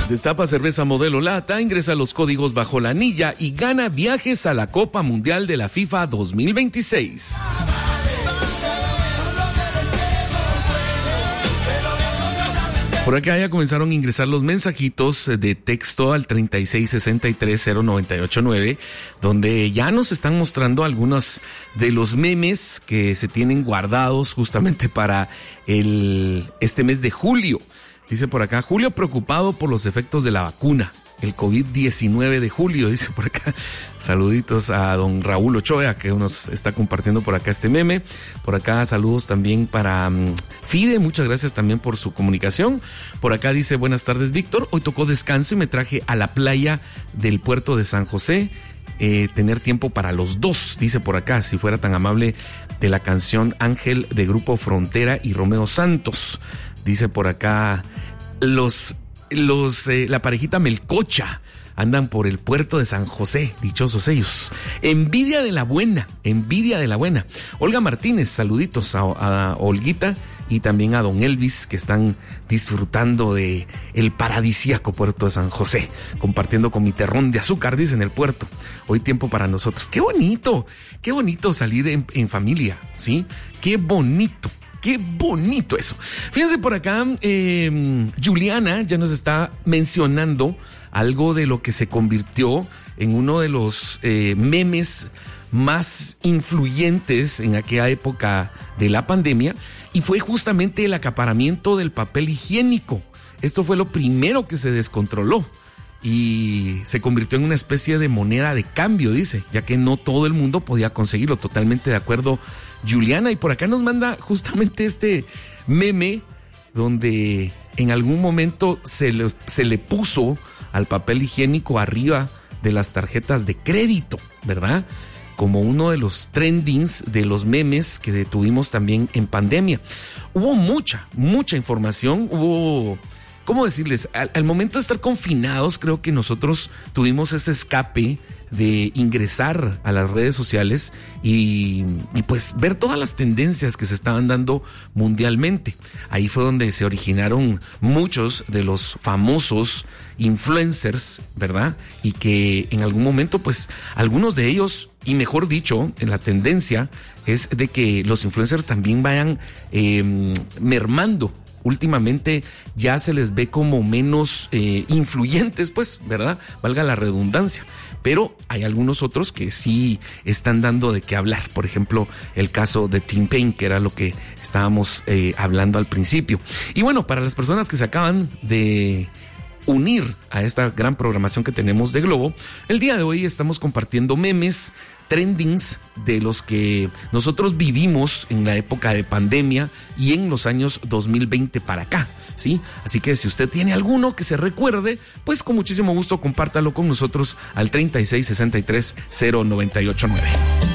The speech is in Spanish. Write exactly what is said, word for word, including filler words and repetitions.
Destapa cerveza modelo lata, ingresa los códigos bajo la anilla y gana viajes a la Copa Mundial de la FIFA dos mil veintiséis. Por acá ya comenzaron a ingresar los mensajitos de texto al treinta y seis sesenta y tres cero noventa y ocho nueve, donde ya nos están mostrando algunos de los memes que se tienen guardados justamente para el este mes de julio. Dice por acá, Julio preocupado por los efectos de la vacuna, el COVID diecinueve de julio, dice por acá. Saluditos a don Raúl Ochoa, que nos está compartiendo por acá este meme. Por acá saludos también para um, Fide, muchas gracias también por su comunicación. Por acá dice, buenas tardes Víctor, hoy tocó descanso y me traje a la playa del puerto de San José. Eh, tener tiempo para los dos, dice por acá, si fuera tan amable, de la canción Ángel de Grupo Frontera y Romeo Santos. Dice por acá, los, los, eh, la parejita Melcocha andan por el puerto de San José, dichosos ellos. Envidia de la buena, envidia de la buena. Olga Martínez, saluditos a, a Olguita y también a don Elvis, que están disfrutando de el paradisíaco puerto de San José, compartiendo con mi terrón de azúcar, dice, en el puerto. Hoy tiempo para nosotros. ¡Qué bonito! ¡Qué bonito salir en, en familia! ¿Sí? ¡Qué bonito! ¡Qué bonito eso! Fíjense por acá, eh, Juliana ya nos está mencionando algo de lo que se convirtió en uno de los eh, memes más influyentes en aquella época de la pandemia, y fue justamente el acaparamiento del papel higiénico. Esto fue lo primero que se descontroló y se convirtió en una especie de moneda de cambio, dice, ya que no todo el mundo podía conseguirlo. Totalmente de acuerdo, Juliana. Y por acá nos manda justamente este meme donde en algún momento se le, se le puso al papel higiénico arriba de las tarjetas de crédito, ¿verdad? Como uno de los trendings de los memes que tuvimos también en pandemia. Hubo mucha, mucha información, hubo... ¿Cómo decirles? Al, al momento de estar confinados, creo que nosotros tuvimos ese escape de ingresar a las redes sociales y, y pues ver todas las tendencias que se estaban dando mundialmente. Ahí fue donde se originaron muchos de los famosos influencers, ¿verdad? Y que en algún momento, pues, algunos de ellos, y mejor dicho, en la tendencia es de que los influencers también vayan eh, mermando. Últimamente ya se les ve como menos eh, influyentes, pues, ¿verdad? Valga la redundancia. Pero hay algunos otros que sí están dando de qué hablar. Por ejemplo, el caso de T-Pain, que era lo que estábamos eh, hablando al principio. Y bueno, para las personas que se acaban de unir a esta gran programación que tenemos de Globo, el día de hoy estamos compartiendo memes, trendings de los que nosotros vivimos en la época de pandemia y en los años dos mil veinte para acá, ¿sí? Así que si usted tiene alguno que se recuerde, pues con muchísimo gusto compártalo con nosotros al treinta y seis sesenta y tres cero noventa y ocho nueve.